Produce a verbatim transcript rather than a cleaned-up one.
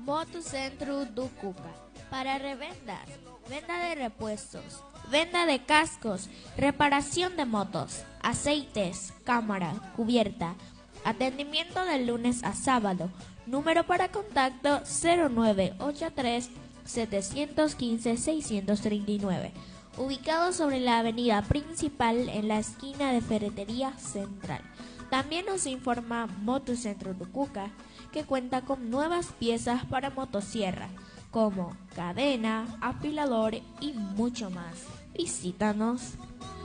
Motocentro do Cuca. Para revendas, venta de repuestos, venta de cascos, reparación de motos, aceites, cámara, cubierta. Atendimiento de lunes a sábado. Número para contacto cero nueve ocho tres, siete uno cinco, seis tres nueve. Ubicado sobre la avenida principal en la esquina de Ferretería Central. También nos informa Motocentro do Cuca que cuenta con nuevas piezas para motosierra, como cadena, apilador y mucho más. Visítanos.